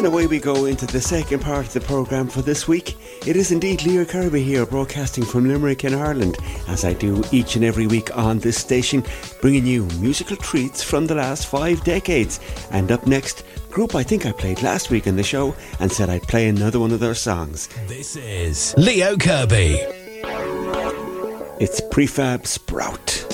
And away we go into the second part of the programme for this week. It is indeed Leo Kirby here, broadcasting from Limerick in Ireland, as I do each and every week on this station, bringing you musical treats from the last 5 decades. And up next, group I think I played last week in the show and said I'd play another one of their songs. This is Leo Kirby. It's Prefab Sprout.